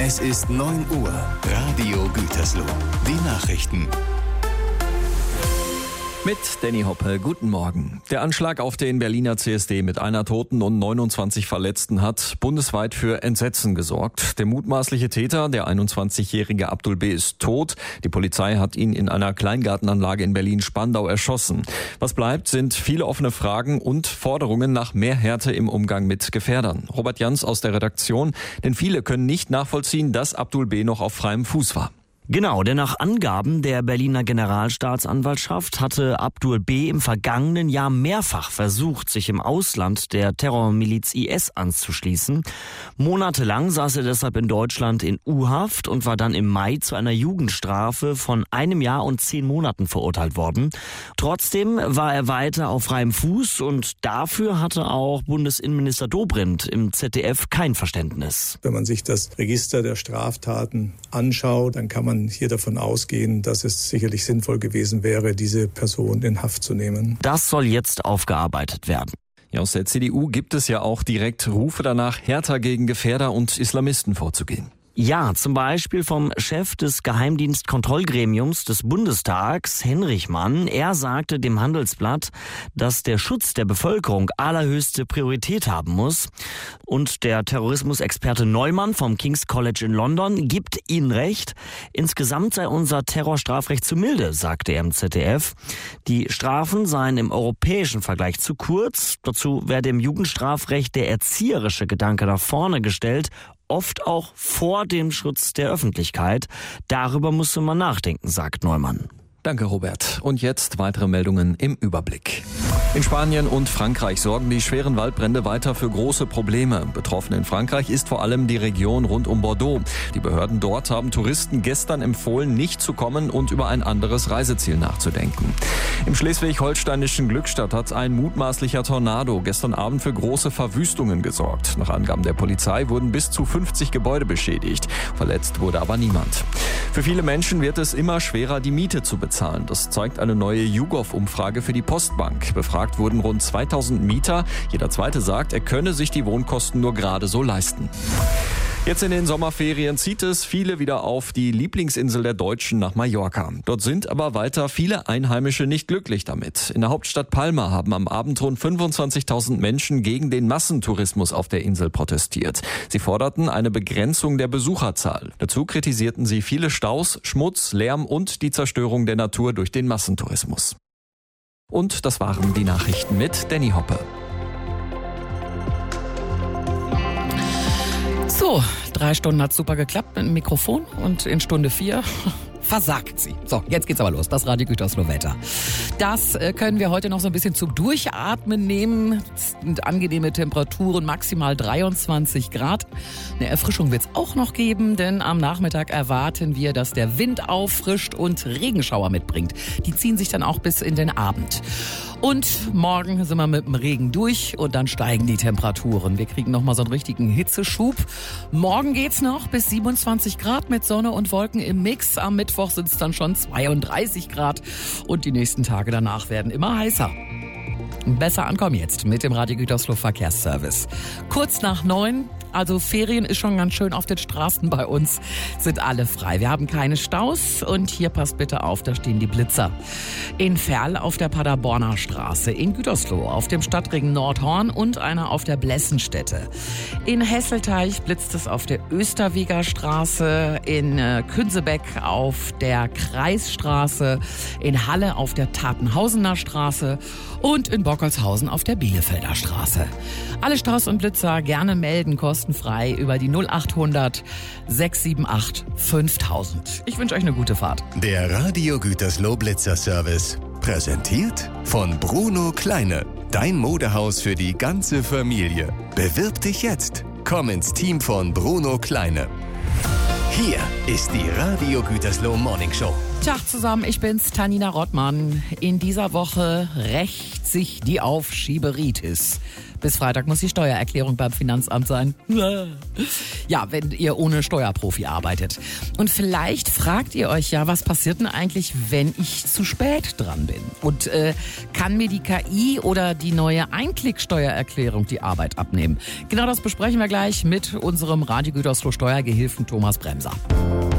Es ist 9 Uhr. Radio Gütersloh. Die Nachrichten. Mit Danny Hoppe, guten Morgen. Der Anschlag auf den Berliner CSD mit einer Toten und 29 Verletzten hat bundesweit für Entsetzen gesorgt. Der mutmaßliche Täter, der 21-jährige Abdul B., ist tot. Die Polizei hat ihn in einer Kleingartenanlage in Berlin-Spandau erschossen. Was bleibt, sind viele offene Fragen und Forderungen nach mehr Härte im Umgang mit Gefährdern. Robert Jans aus der Redaktion, denn viele können nicht nachvollziehen, dass Abdul B. noch auf freiem Fuß war. Genau, denn nach Angaben der Berliner Generalstaatsanwaltschaft hatte Abdul B. im vergangenen Jahr mehrfach versucht, sich im Ausland der Terrormiliz IS anzuschließen. Monatelang saß er deshalb in Deutschland in U-Haft und war dann im Mai zu einer Jugendstrafe von 1 Jahr und 10 Monaten verurteilt worden. Trotzdem war er weiter auf freiem Fuß und dafür hatte auch Bundesinnenminister Dobrindt im ZDF kein Verständnis. Wenn man sich das Register der Straftaten anschaut, dann kann man hier davon ausgehen, dass es sicherlich sinnvoll gewesen wäre, diese Person in Haft zu nehmen. Das soll jetzt aufgearbeitet werden. Ja, aus der CDU gibt es ja auch direkt Rufe danach, härter gegen Gefährder und Islamisten vorzugehen. Ja, zum Beispiel vom Chef des Geheimdienstkontrollgremiums des Bundestags, Henrich Mann. Er sagte dem Handelsblatt, dass der Schutz der Bevölkerung allerhöchste Priorität haben muss. Und der Terrorismusexperte Neumann vom King's College in London gibt ihnen recht. Insgesamt sei unser Terrorstrafrecht zu milde, sagte er im ZDF. Die Strafen seien im europäischen Vergleich zu kurz. Dazu werde im Jugendstrafrecht der erzieherische Gedanke nach vorne gestellt, oft auch vor dem Schutz der Öffentlichkeit. Darüber musste man nachdenken, sagt Neumann. Danke, Robert. Und jetzt weitere Meldungen im Überblick. In Spanien und Frankreich sorgen die schweren Waldbrände weiter für große Probleme. Betroffen in Frankreich ist vor allem die Region rund um Bordeaux. Die Behörden dort haben Touristen gestern empfohlen, nicht zu kommen und über ein anderes Reiseziel nachzudenken. Im schleswig-holsteinischen Glückstadt hat ein mutmaßlicher Tornado gestern Abend für große Verwüstungen gesorgt. Nach Angaben der Polizei wurden bis zu 50 Gebäude beschädigt. Verletzt wurde aber niemand. Für viele Menschen wird es immer schwerer, die Miete zu bezahlen. Das zeigt eine neue YouGov-Umfrage für die Postbank. Befragt wurden rund 2000 Mieter. Jeder Zweite sagt, er könne sich die Wohnkosten nur gerade so leisten. Jetzt in den Sommerferien zieht es viele wieder auf die Lieblingsinsel der Deutschen nach Mallorca. Dort sind aber weiter viele Einheimische nicht glücklich damit. In der Hauptstadt Palma haben am Abend rund 25.000 Menschen gegen den Massentourismus auf der Insel protestiert. Sie forderten eine Begrenzung der Besucherzahl. Dazu kritisierten sie viele Staus, Schmutz, Lärm und die Zerstörung der Natur durch den Massentourismus. Und das waren die Nachrichten mit Danny Hoppe. So, 3 Stunden hat super geklappt mit dem Mikrofon und in Stunde 4 versagt sie. So, jetzt geht's aber los. Das Radio Gütersloh Wetter. Das können wir heute noch so ein bisschen zum Durchatmen nehmen. Es sind angenehme Temperaturen, maximal 23 Grad. Eine Erfrischung wird's auch noch geben, denn am Nachmittag erwarten wir, dass der Wind auffrischt und Regenschauer mitbringt. Die ziehen sich dann auch bis in den Abend. Und morgen sind wir mit dem Regen durch und dann steigen die Temperaturen. Wir kriegen nochmal so einen richtigen Hitzeschub. Morgen geht's noch bis 27 Grad mit Sonne und Wolken im Mix. Am Mittwoch sind es dann schon 32 Grad und die nächsten Tage danach werden immer heißer. Besser ankommen jetzt mit dem Radio Gütersloh Verkehrsservice. Kurz nach 9. Also Ferien ist schon ganz schön auf den Straßen bei uns. Sind alle frei. Wir haben keine Staus und hier passt bitte auf, da stehen die Blitzer. In Verl auf der Paderborner Straße, in Gütersloh auf dem Stadtring Nordhorn und einer auf der Blessenstätte. In Hesselteich blitzt es auf der Österweger Straße, in Künsebeck auf der Kreisstraße, in Halle auf der Tatenhausener Straße und in Bockelshausen auf der Bielefelder Straße. Alle Staus und Blitzer gerne melden, kostenfrei über die 0800 678 5000. Ich wünsche euch eine gute Fahrt. Der Radio Gütersloh Blitzer Service. Präsentiert von Bruno Kleine. Dein Modehaus für die ganze Familie. Bewirb dich jetzt. Komm ins Team von Bruno Kleine. Hier ist die Radio Gütersloh Morning Show. Tag zusammen, ich bin's, Tanina Rottmann. In dieser Woche rächt sich die Aufschieberitis. Bis Freitag muss die Steuererklärung beim Finanzamt sein. Ja, wenn ihr ohne Steuerprofi arbeitet. Und vielleicht fragt ihr euch ja, was passiert denn eigentlich, wenn ich zu spät dran bin? Und kann mir die KI oder die neue Einklick-Steuererklärung die Arbeit abnehmen? Genau das besprechen wir gleich mit unserem Radio Gütersloh Steuergehilfen Thomas Bremser.